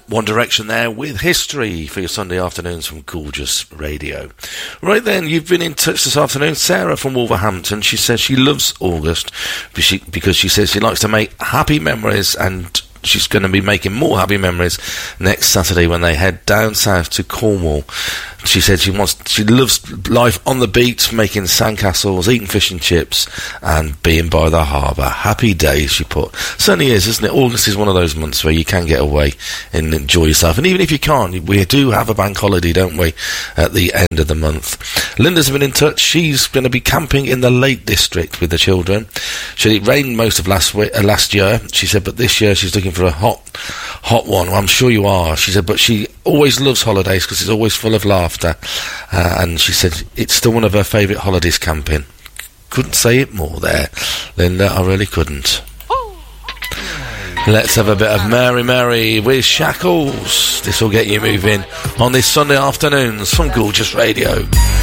One Direction there with History for your Sunday afternoons from Gorgeous Radio. Right then, you've been in touch this afternoon. Sarah from Wolverhampton, she says she loves August because she says she likes to make happy memories, and she's going to be making more happy memories next Saturday when they head down south to Cornwall. She said she loves life on the beach, making sandcastles, eating fish and chips, and being by the harbour. Happy days, she put. Certainly is, isn't it? August is one of those months where you can get away and enjoy yourself. And even if you can't, we do have a bank holiday, don't we, at the end of the month. Linda's been in touch. She's going to be camping in the Lake District with the children. It rained most of last year, she said, but this year she's looking for a hot one. Well, I'm sure you are, she said, but she always loves holidays because it's always full of laughter. And she said it's still one of her favourite holidays, camping. Couldn't say it more there, Linda, I really couldn't. Let's have a bit of Mary Mary with Shackles. This will get you moving on this Sunday afternoons from Gorgeous Radio.